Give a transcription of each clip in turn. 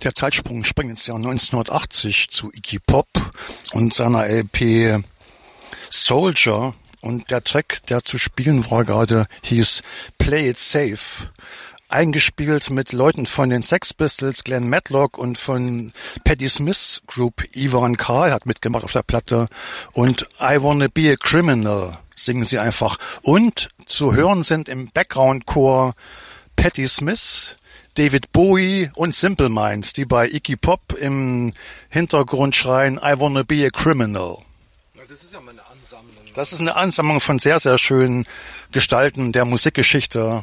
Der Zeitsprung springt ins Jahr 1980 zu Iggy Pop und seiner LP Soldier. Und der Track, der zu spielen war gerade, hieß Play It Safe. Eingespielt mit Leuten von den Sex Pistols, Glenn Matlock, und von Patti Smith Group. Ivan Karl hat mitgemacht auf der Platte. Und I Wanna Be a Criminal singen sie einfach. Und zu hören sind im Background-Chor Patti Smith, David Bowie und Simple Minds, die bei Iggy Pop im Hintergrund schreien I Wanna Be a Criminal. Das ist ja mal eine Ansammlung. Das ist eine Ansammlung von sehr, sehr schönen Gestalten der Musikgeschichte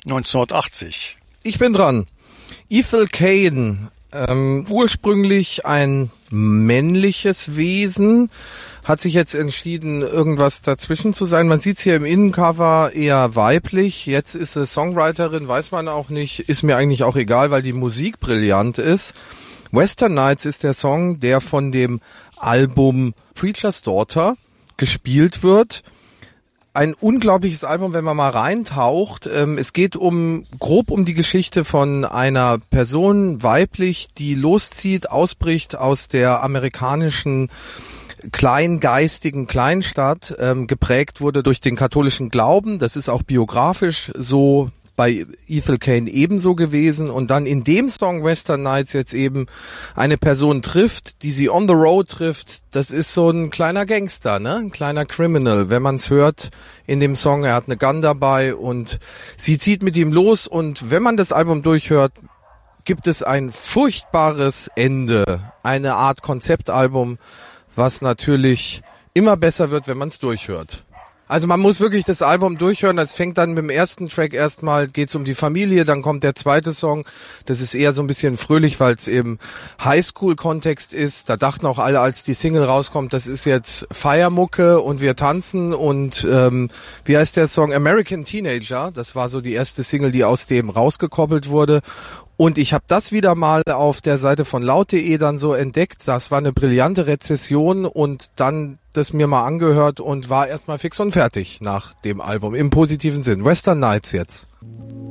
1980. Ich bin dran. Ethel Cain, ursprünglich ein männliches Wesen, hat sich jetzt entschieden, irgendwas dazwischen zu sein. Man sieht es hier im Innencover eher weiblich. Jetzt ist sie Songwriterin, weiß man auch nicht. Ist mir eigentlich auch egal, weil die Musik brillant ist. Western Nights ist der Song, der von dem Album Preacher's Daughter gespielt wird. Ein unglaubliches Album, wenn man mal reintaucht. Es geht grob um die Geschichte von einer Person, weiblich, die loszieht, ausbricht aus der amerikanischen kleingeistigen Kleinstadt, geprägt wurde durch den katholischen Glauben. Das ist auch biografisch so bei Ethel Cain ebenso gewesen, und dann in dem Song Western Nights jetzt eben eine Person trifft, die sie on the road trifft. Das ist so ein kleiner Gangster, ne? Ein kleiner Criminal. Wenn man es hört in dem Song, er hat eine Gun dabei und sie zieht mit ihm los, und wenn man das Album durchhört, gibt es ein furchtbares Ende. Eine Art Konzeptalbum, was natürlich immer besser wird, wenn man es durchhört. Also man muss wirklich das Album durchhören. Das fängt dann mit dem ersten Track erstmal, geht's um die Familie, dann kommt der zweite Song. Das ist eher so ein bisschen fröhlich, weil es eben Highschool-Kontext ist. Da dachten auch alle, als die Single rauskommt, das ist jetzt Feiermucke und wir tanzen. Und wie heißt der Song? American Teenager. Das war so die erste Single, die aus dem rausgekoppelt wurde. Und ich habe das wieder mal auf der Seite von laut.de dann so entdeckt. Das war eine brillante Rezession, und dann das mir mal angehört und war erstmal fix und fertig nach dem Album, im positiven Sinn. Western Nights jetzt.